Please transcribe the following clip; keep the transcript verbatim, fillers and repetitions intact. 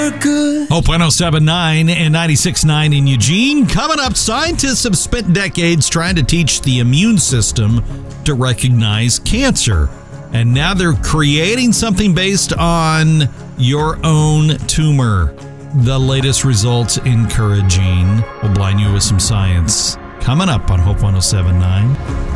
for good. Hope one oh seven point nine and ninety-six point nine in Eugene. Coming up, scientists have spent decades trying to teach the immune system to recognize cancer. And now they're creating something based on your own tumor. The latest results encouraging. We'll blind you with some science. Coming up on Hope one oh seven point nine.